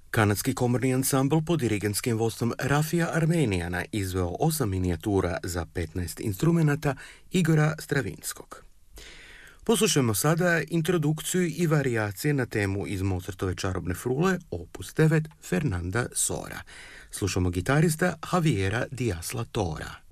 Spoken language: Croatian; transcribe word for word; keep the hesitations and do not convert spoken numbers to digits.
Kanadski komorni ansambl pod dirigentskim vodstvom Rafija Armenijana izveo osam minijatura za petnaest instrumenata Igora Stravinskog. Poslušajmo sada introdukciju i varijacije na temu iz Mozartove čarobne frule, opus devet Fernanda Sora. Slušamo gitarista Javiera Diaz La Tora.